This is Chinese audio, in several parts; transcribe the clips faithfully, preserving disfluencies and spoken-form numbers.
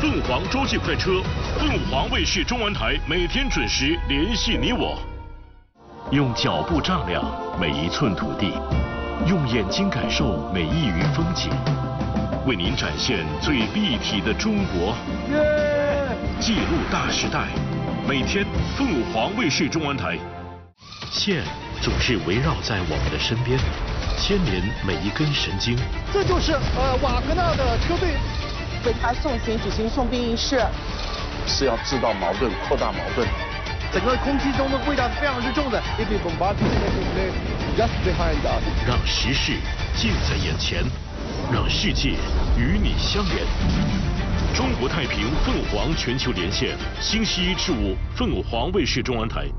凤凰洲际快车，凤凰卫视中文台每天准时联系你我。用脚步丈量每一寸土地，用眼睛感受每一隅风景，为您展现最立体的中国。记录大时代，每天凤凰卫视中文台。线总是围绕在我们的身边，牵连每一根神经。 这就是呃瓦格纳的车队。 为他送行举行送殡仪式， 是要制造矛盾，扩大矛盾。 整个空气中的味道是非常之重的。 让时事近在眼前，让世界与你相连。中国太平凤凰全球连线，星期一至五凤凰卫视中文台。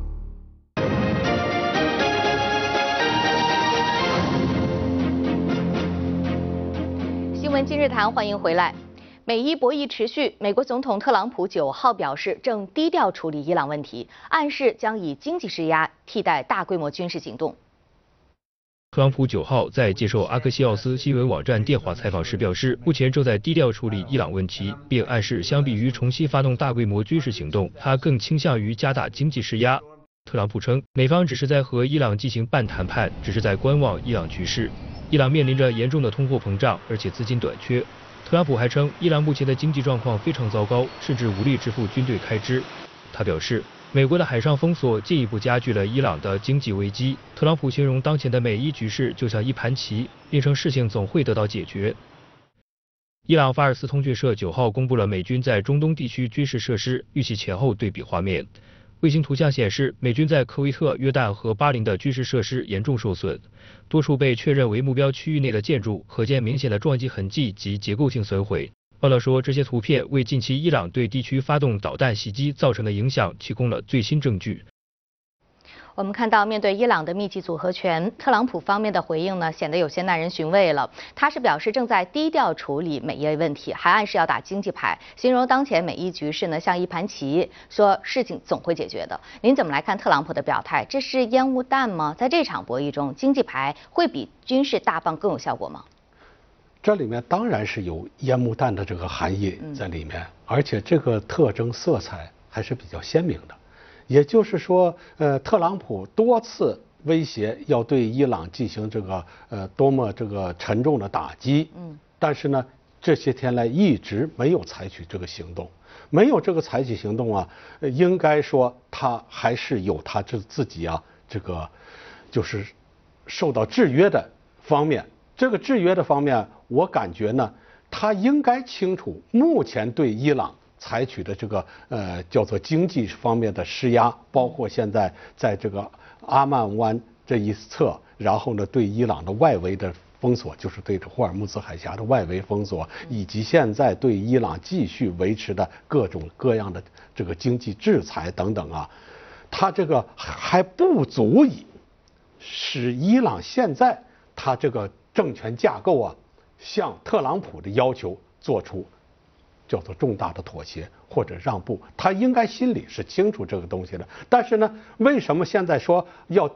新闻今日谈，欢迎回来。美伊博弈持续，美国总统特朗普九号表示，正低调处理伊朗问题，暗示将以经济施压替代大规模军事行动。 特朗普九号在接受阿克西奥斯新闻网站电话采访时表示，目前正在低调处理伊朗问题，并暗示相比于重新发动大规模军事行动，他更倾向于加大经济施压。特朗普称，美方只是在和伊朗进行半谈判，只是在观望伊朗局势。伊朗面临着严重的通货膨胀，而且资金短缺。特朗普还称，伊朗目前的经济状况非常糟糕，甚至无力支付军队开支。他表示，美国的海上封锁进一步加剧了伊朗的经济危机。特朗普形容当前的美伊局势就像一盘棋，并称事情总会得到解决。伊朗法尔斯通讯社九号公布了美军在中东地区军事设施预期前后对比画面。卫星图像显示，美军在科威特、约旦和巴林的军事设施严重受损，多处被确认为目标区域内的建筑可见明显的撞击痕迹及结构性损毁。报道说，这些图片为近期伊朗对地区发动导弹袭击造成的影响提供了最新证据。 我们看到，面对伊朗的密集组合拳，特朗普方面的回应呢，显得有些耐人寻味了。他是表示正在低调处理美伊问题，还暗示要打经济牌，形容当前美伊局势呢像一盘棋，说事情总会解决的。您怎么来看特朗普的表态？这是烟雾弹吗？在这场博弈中，经济牌会比军事大棒更有效果吗？ 这里面当然是有烟幕弹的这个含义在里面，嗯、而且这个特征色彩还是比较鲜明的。也就是说，呃，特朗普多次威胁要对伊朗进行这个呃多么这个沉重的打击，嗯，但是呢，这些天来一直没有采取这个行动，没有这个采取行动啊，呃、应该说他还是有他这自己啊这个就是受到制约的方面。这个制约的方面，我感觉呢，他应该清楚目前对伊朗采取的这个呃叫做经济方面的施压，包括现在在这个阿曼湾这一侧，然后呢对伊朗的外围的封锁，就是对这霍尔木兹海峡的外围封锁，以及现在对伊朗继续维持的各种各样的这个经济制裁等等啊，它这个还不足以使伊朗现在它这个政权架构啊向特朗普的要求做出叫做重大的妥协或者让步，他应该心里是清楚这个东西的。但是呢，为什么现在说要